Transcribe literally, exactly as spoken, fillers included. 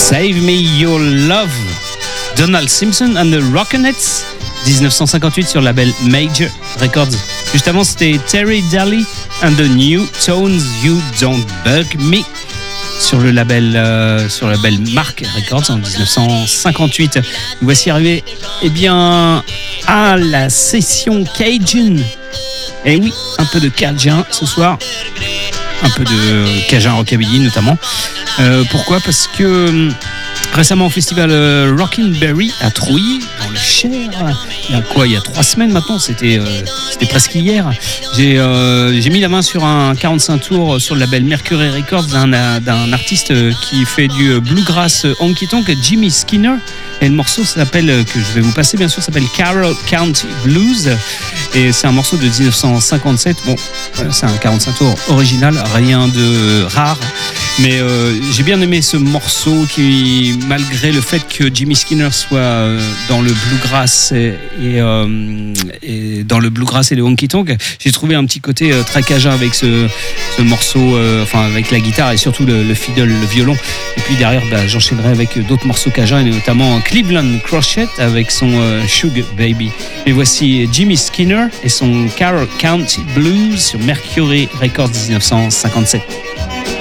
Save Me Your Love, Donald Simpson and the Rockettes, dix-neuf cent cinquante-huit sur le label Major Records. Juste avant, c'était Terry Daly and the New Tones, You Don't Bug Me, sur le label, euh, sur le label Mark Records en dix-neuf cent cinquante-huit. Nous voici arrivés eh bien, à la session Cajun. Et oui, un peu de Cajun ce soir. Un peu de Cajun Rockabilly notamment. Euh, pourquoi ? Parce que euh, récemment au festival euh, Rockin' Berry à Trouilly, dans le Cher, il y a quoi ? Il y a trois semaines maintenant, c'était, euh, c'était presque hier. J'ai, euh, j'ai mis la main sur un quarante-cinq tours sur le label Mercury Records d'un, d'un artiste qui fait du bluegrass honky tonk, Jimmy Skinner. Et le morceau s'appelle, que je vais vous passer bien sûr, s'appelle Carroll County Blues. Et c'est un morceau de dix-neuf cent cinquante-sept. Bon, c'est un quarante-cinq tours original, rien de rare. Mais euh, j'ai bien aimé ce morceau qui, malgré le fait que Jimmy Skinner soit euh, dans le bluegrass et, et, euh, et dans le bluegrass et le honky tonk, j'ai trouvé un petit côté euh, très cajun avec ce, ce morceau, euh, enfin avec la guitare et surtout le, le fiddle, le violon. Et puis derrière, bah, j'enchaînerai avec d'autres morceaux cajuns et notamment Cleveland Crochet avec son euh, Sugar Baby. Et voici Jimmy Skinner et son Carroll County Blues sur Mercury Records dix-neuf cent cinquante-sept.